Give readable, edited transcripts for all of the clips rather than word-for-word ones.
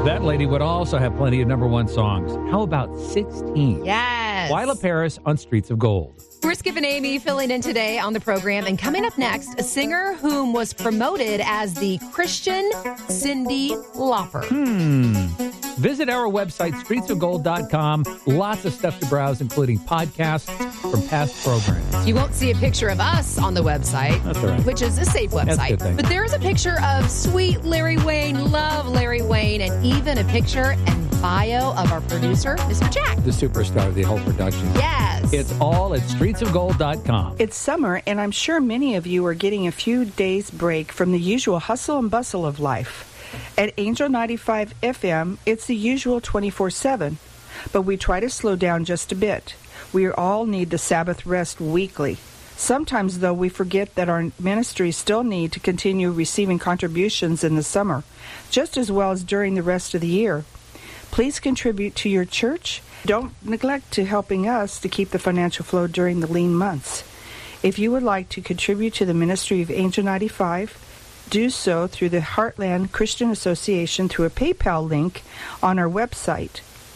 That lady would also have plenty of number one songs. How about 16? Yes. Lila Paris on Streets of Gold. We're Skip and Amy filling in today on the program. And coming up next, a singer whom was promoted as the Christian Cyndi Lauper. Visit our website, streetsofgold.com. Lots of stuff to browse, including podcasts from past programs. You won't see a picture of us on the website, That's all right. which is a safe That's a website. good thing. But there's a picture of sweet Larry Wayne, love Larry Wayne, and even a picture and bio of our producer, Mr. Jack. The superstar of the whole production. Yes. It's all at streetsofgold.com. It's summer, and I'm sure many of you are getting a few days break from the usual hustle and bustle of life. At Angel 95 FM, it's the usual 24/7, but we try to slow down just a bit. We all need the Sabbath rest weekly. Sometimes, though, we forget that our ministries still need to continue receiving contributions in the summer, just as well as during the rest of the year. Please contribute to your church. Don't neglect to helping us to keep the financial flow during the lean months. If you would like to contribute to the ministry of Angel 95, do so through the Heartland Christian Association through a PayPal link on our website,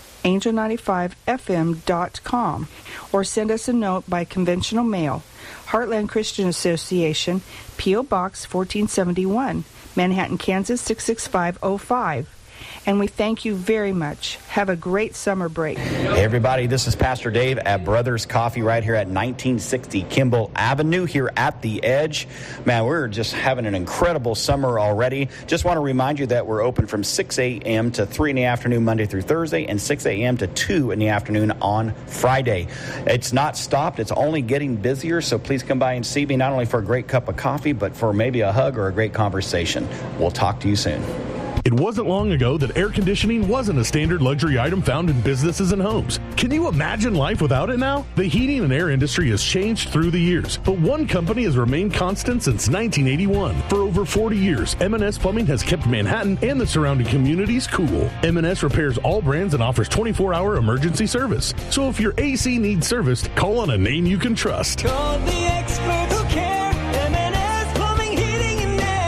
angel95fm.com, or send us a note by conventional mail, Heartland Christian Association, P.O. Box 1471, Manhattan, Kansas 66505. And we thank you very much. Have a great summer break. Hey everybody, this is Pastor Dave at Brothers Coffee right here at 1960 Kimball Avenue here at the Edge. Man, we're just having an incredible summer already. Just want to remind you that we're open from 6 a.m. to 3 in the afternoon Monday through Thursday and 6 a.m. to 2 in the afternoon on Friday. It's not stopped. It's only getting busier, so please come by and see me not only for a great cup of coffee, but for maybe a hug or a great conversation. We'll talk to you soon. It wasn't long ago that air conditioning wasn't a standard luxury item found in businesses and homes. Can you imagine life without it now? The heating and air industry has changed through the years, but one company has remained constant since 1981. For over 40 years, M&S Plumbing has kept Manhattan and the surrounding communities cool. M&S repairs all brands and offers 24-hour emergency service. So if your AC needs serviced, call on a name you can trust. Call the expert who cares. M&S Plumbing, Heating, and Air.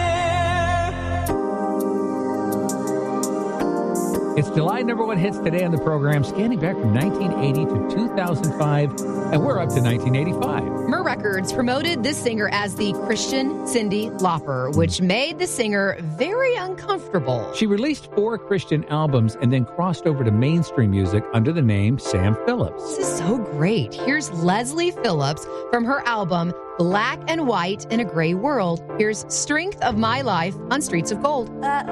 It's July number one hits today on the program, scanning back from 1980 to 2005, and we're up to 1985. Myrrh Records promoted this singer as the Christian Cyndi Lauper, which made the singer very uncomfortable. She released 4 Christian albums and then crossed over to mainstream music under the name Sam Phillips. This is so great. Here's Leslie Phillips from her album Black and White in a Gray World. Here's Strength of My Life on Streets of Gold.